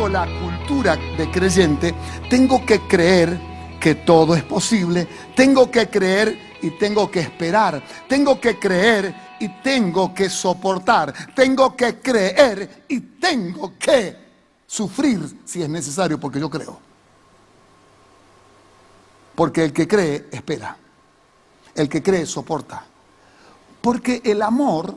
tengo la cultura de creyente, tengo que creer que todo es posible, tengo que creer y tengo que esperar, tengo que creer y tengo que soportar, tengo que creer y tengo que sufrir si es necesario, porque yo creo. Porque el que cree, espera. El que cree, soporta. Porque el amor,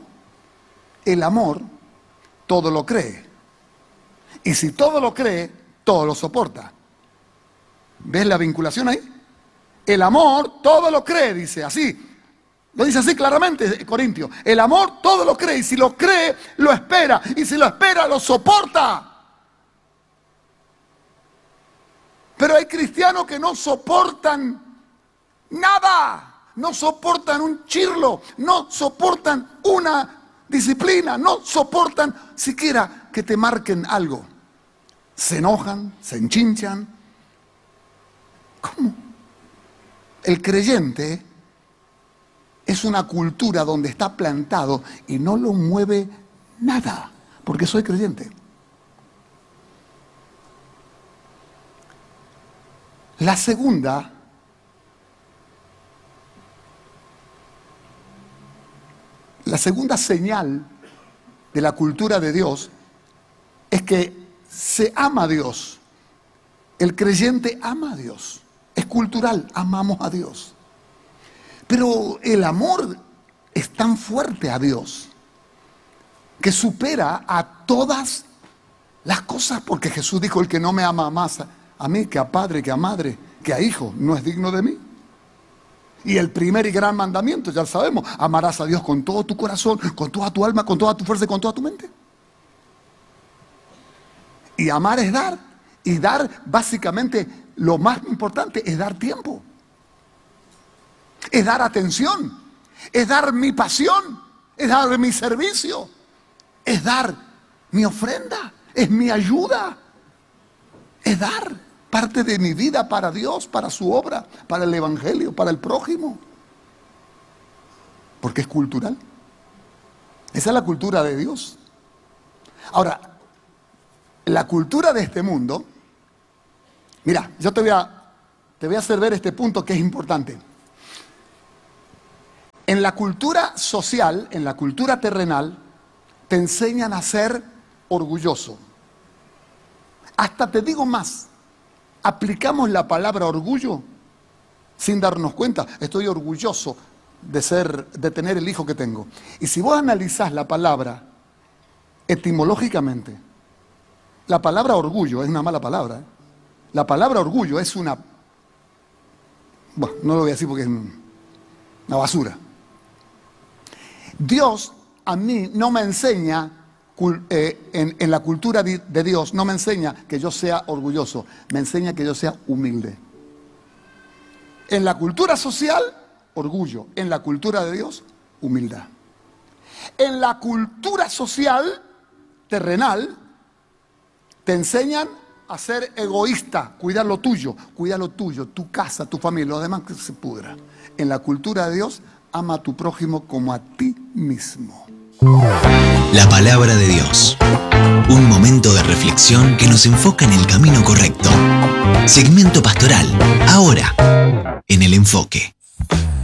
todo lo cree. Y si todo lo cree, todo lo soporta. ¿Ves la vinculación ahí? El amor todo lo cree, dice así. Lo dice así claramente Corintios. El amor todo lo cree. Y si lo cree, lo espera. Y si lo espera, lo soporta. Pero hay cristianos que no soportan nada. No soportan un chirlo. No soportan una disciplina. No soportan siquiera que te marquen algo. Se enojan, se enchinchan. ¿Cómo? El creyente es una cultura donde está plantado y no lo mueve nada, porque soy creyente. La segunda señal de la cultura de Dios es que se ama a Dios. El creyente ama a Dios. Es cultural, amamos a Dios. Pero el amor es tan fuerte a Dios que supera a todas las cosas, porque Jesús dijo: el que no me ama más a mí que a padre, que a madre, que a hijo, no es digno de mí. Y el primer y gran mandamiento, ya lo sabemos: amarás a Dios con todo tu corazón, con toda tu alma, con toda tu fuerza y con toda tu mente. Y amar es dar. Y dar, básicamente, lo más importante es dar tiempo. Es dar atención. Es dar mi pasión. Es dar mi servicio. Es dar mi ofrenda. Es mi ayuda. Es dar parte de mi vida para Dios, para su obra, para el evangelio, para el prójimo. Porque es cultural. Esa es la cultura de Dios. Ahora, la cultura de este mundo, mira, yo te voy a hacer ver este punto que es importante. En la cultura social, en la cultura terrenal, te enseñan a ser orgulloso. Hasta te digo más, aplicamos la palabra orgullo sin darnos cuenta. Estoy orgulloso de tener el hijo que tengo. Y si vos analizás la palabra etimológicamente, la palabra orgullo es una mala palabra. La palabra orgullo es una... Bueno, no lo voy a decir porque es una basura. Dios a mí no me enseña, en la cultura de Dios, no me enseña que yo sea orgulloso, me enseña que yo sea humilde. En la cultura social, orgullo. En la cultura de Dios, humildad. En la cultura social terrenal, te enseñan a ser egoísta, cuidar lo tuyo, tu casa, tu familia, lo demás que se pudra. En la cultura de Dios, ama a tu prójimo como a ti mismo. La palabra de Dios. Un momento de reflexión que nos enfoca en el camino correcto. Segmento pastoral, ahora, en El Enfoque.